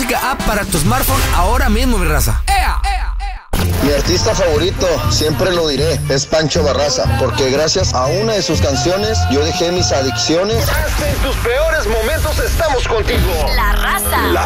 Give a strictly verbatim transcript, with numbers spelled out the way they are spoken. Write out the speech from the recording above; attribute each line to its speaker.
Speaker 1: música app para tu smartphone ahora mismo, mi raza. ¡Ea!
Speaker 2: Mi artista favorito, siempre lo diré, es Pancho Barraza, porque gracias a una de sus canciones yo dejé mis adicciones.
Speaker 3: Hasta en tus peores momentos estamos contigo.
Speaker 4: La Raza.
Speaker 3: La